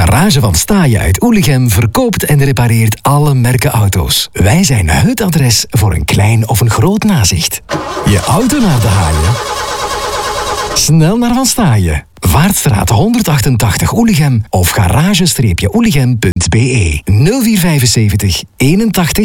Garage van Staaien uit Oelichem verkoopt en repareert alle merken auto's. Wij zijn het adres voor een klein of een groot nazicht. Je auto naar de haaien? Snel naar Van Staaien. Vaartstraat 188 Oelichem of garage-oelichem.be 0475 81